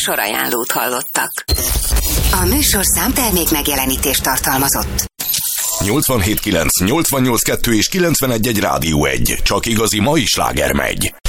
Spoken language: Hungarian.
műsorajánlót hallottak. A műsorszám termék megjelenítést tartalmazott. 87.9, 88.2 és 91.1 Rádió 1. Csak igazi mai sláger megy.